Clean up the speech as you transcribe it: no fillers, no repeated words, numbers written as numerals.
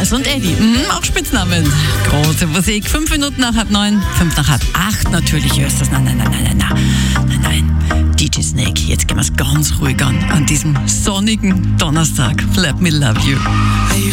Thomas und Eddie, auch Spitznamen. Große Musik, 5 Minuten nach 7:30, 5 nach 7:30 natürlich ist das. Nein. DJ Snake, jetzt gehen wir es ganz ruhig an diesem sonnigen Donnerstag. Let me love you.